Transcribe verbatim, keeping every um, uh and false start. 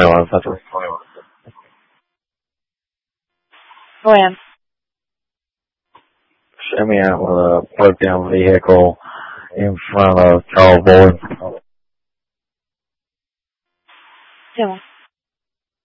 one second. Go ahead. Show me out with a broke down vehicle in front of Charles Boyd. Two.